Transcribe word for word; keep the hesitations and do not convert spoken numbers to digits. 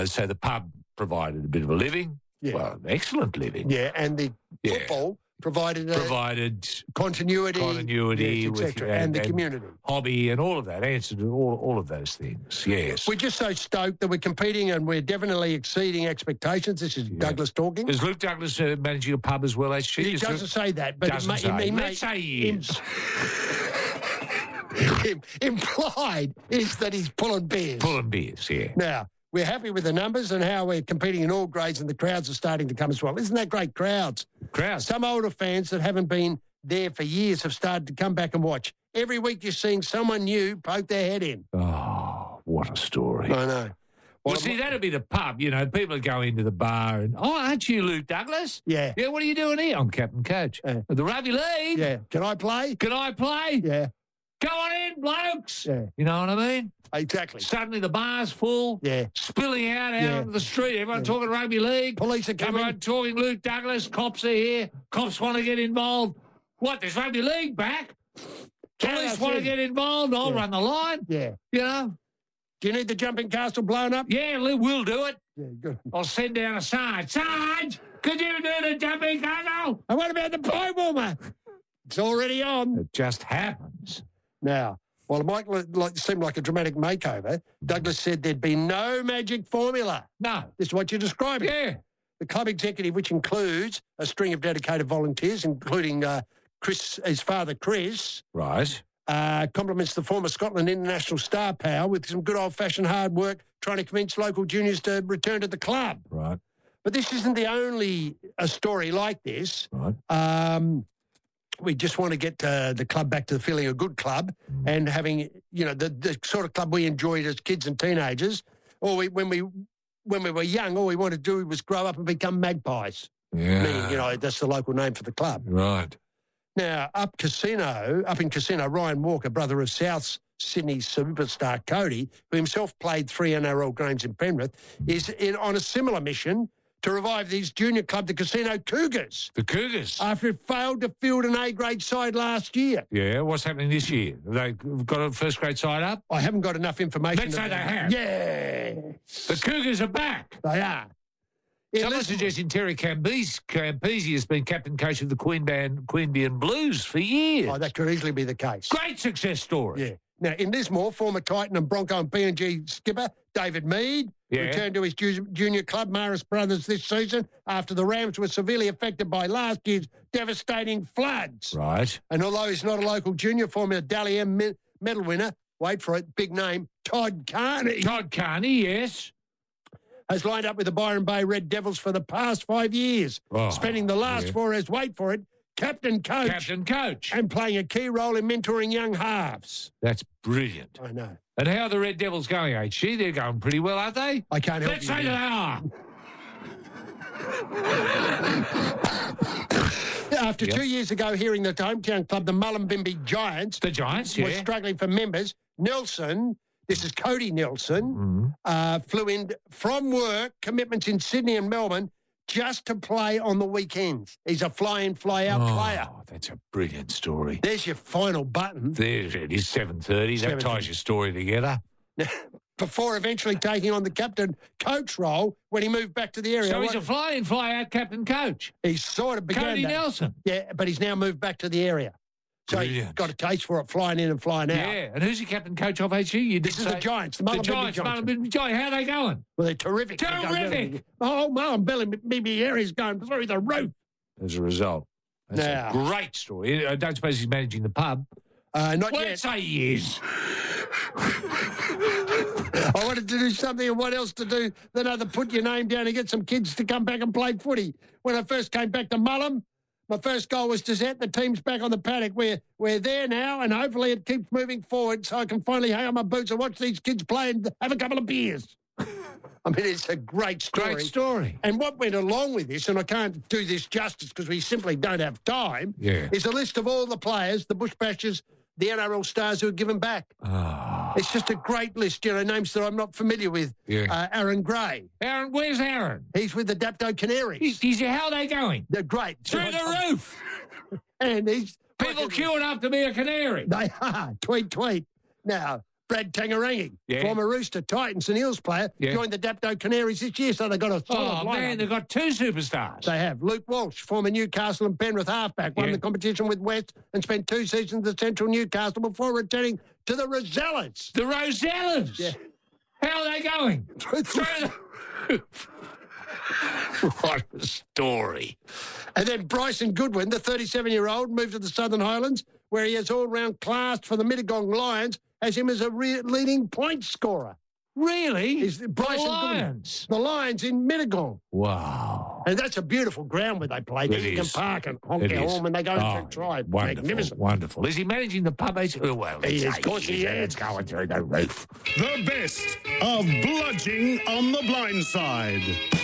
know, so the pub provided a bit of a living. Yeah. Well, excellent living. Yeah, and the Yeah. football provided a Provided continuity, continuity, yes, et with- cetera, and, and- the and- community. hobby and all of that, answered to all, all of those things, yes. We're just so stoked that we're competing and we're definitely exceeding expectations. This is Douglas talking. Is Luke Douglas uh, managing a pub as well, H G? He Is doesn't Luke- say that, but doesn't it say. may, he may, Let's say he im- is. im- implied is that he's pulling beers. Pulling beers, yeah. Now, we're happy with the numbers and how we're competing in all grades, and the crowds are starting to come as well. Isn't that great, crowds? Crowds. Some older fans that haven't been there for years have started to come back and watch. Every week you're seeing someone new poke their head in. Oh, what a story. I know. Well, see, that'd be the pub. You know, people would go into the bar and, oh, aren't you Luke Douglas? Yeah. Yeah, what are you doing here? I'm captain coach. Yeah. Of the rugby league. Yeah. Can I play? Can I play? Yeah. Go on in, blokes. Yeah. You know what I mean? Exactly. Suddenly the bar's full. Yeah. Spilling out out Yeah. onto the street. Everyone Yeah. talking rugby league. Police are coming. Everyone talking Luke Douglas. Cops are here. Cops want to get involved. What, there's rugby league back? Police want to get involved. I'll Yeah. run the line. Yeah. You know? Do you need the jumping castle blown up? Yeah, Lou, we'll do it. Yeah, good. I'll send down a Sarge. Sarge, could you do the jumping castle? And what about the pie warmer? It's already on. It just happens. Now, while it might look like, seem like a dramatic makeover, Douglas said there'd be no magic formula. No. This is what you're describing. Yeah. The club executive, which includes a string of dedicated volunteers, including uh, Chris, his father, Chris, Right. uh, compliments the former Scotland international star power with some good old-fashioned hard work trying to convince local juniors to return to the club. Right. But this isn't the only a story like this. Right. Um, we just want to get uh, the club back to feeling a good club Mm. and having, you know, the, the sort of club we enjoyed as kids and teenagers. Or we, when we when we were young, all we wanted to do was grow up and become magpies. Yeah. Meaning, you know, that's the local name for the club. Right. Now, up casino, up in casino, Ryan Walker, brother of South Sydney superstar Cody, who himself played three N R L games in Penrith, is in on a similar mission to revive these junior club, the Casino Cougars, The Cougars. after it failed to field an A-grade side last year. yeah. What's happening this year? They've got a first grade side up? I haven't got enough information. Let's say to- they have. Yeah, The Cougars are back. they are. Yeah, Someone listen- suggesting Terry Campese, Campese has been captain coach of the Queanbeyan, Queanbeyan Blues for years. Oh, that could easily be the case. Great success story. Yeah. Now, in Lismore, former Titan and Bronco and P and G skipper David Mead Yeah. returned to his ju- junior club, Maris Brothers, this season after the Rams were severely affected by last year's devastating floods. Right. And although he's not a local junior, former Dally M me- medal winner, wait for it, big name, Todd Carney, Todd Carney, yes. has lined up with the Byron Bay Red Devils for the past five years, Oh, spending the last yeah. four as, wait for it, captain coach Captain coach. and playing a key role in mentoring young halves. That's brilliant. I know. And how are the Red Devils going, H G? They're going pretty well, aren't they? I can't help Let's you. say they are. After Yep. two years ago, hearing that the hometown club, the Mullumbimby Giants, The Giants, was yeah. struggling for members, Nelson, this is Cody Nelson, Mhm. uh, flew in from work, commitments in Sydney and Melbourne, just to play on the weekends. He's a fly-in, fly-out player. Oh, that's a brilliant story. There's your final button There it is, seven thirty. That seven thirty. ties your story together. before eventually taking on the captain coach role when he moved back to the area. So he's What- a fly-in, fly-out captain coach. He's sort of began Cody that. Nelson. Yeah, but he's now moved back to the area. So he's Brilliant. got a taste for it, flying in and flying out. Yeah, and who's your captain coach of H G? You did This is say- the Giants, the The Mullumbimby Giants, Giants. Mullumbimby Giants. How are they going? Well, they're terrific. They go Terrific. really- Oh, Mullumbimby area's going through the roof. As a result. That's Now- a great story. I don't suppose he's managing the pub. Uh, not Well, yet. let's say he is. I wanted to do something, and what else to do than other put your name down and get some kids to come back and play footy. When I first came back to Mullum, my first goal was to set the team's back on the paddock. We're, we're there now, and hopefully it keeps moving forward so I can finally hang on my boots and watch these kids play and have a couple of beers. I mean, it's a great story. Great story. And what went along with this, and I can't do this justice because we simply don't have time, Yeah. is a list of all the players, the Bush Bashers, the N R L stars who are given back. Oh. It's just a great list, you know, names that I'm not familiar with. Yeah. Uh, Aaron Gray. Aaron, where's Aaron? He's with the Dapto Canaries. He's, he's, how are they going? They're great. Through the roof. And he's... People queuing up to be a canary. They are. Tweet, tweet. Now, Brad Tangaranging, Yeah. former Rooster, Titans and Eels player, Yeah. joined the Dapto Canaries this year, so they've got a solid Oh, lineup. man, they've got two superstars. They have. Luke Walsh, former Newcastle and Penrith halfback, won Yeah. the competition with West and spent two seasons at Central Newcastle before returning to the Rosellas. The Rosellas. Yeah. How are they going? Through Through the- What a story. And then Bryson Goodwin, the thirty-seven-year-old, moved to the Southern Highlands, where he has all-round class for the Mittagong Lions, has him as a re- leading point scorer. Really? He's Bryson the Goodwin. Lions. The Lions in Mittagong. Wow. And that's a beautiful ground where they play. It You can is. park and honk It your is. horn when they go Oh, through tribe. Wonderful, Magnificent. wonderful. Is he managing the pub? He's, oh, well, He let's is, say of course he It's is. going through the roof. The best of bludging on the blind side.